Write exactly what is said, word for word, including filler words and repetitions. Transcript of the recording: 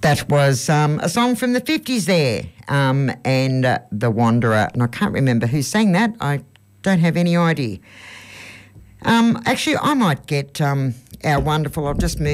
That was um, a song from the fifties there, um, and uh, The Wanderer. And I can't remember who sang that. I don't have any idea. Um, actually, I might get um, our wonderful, I'll just move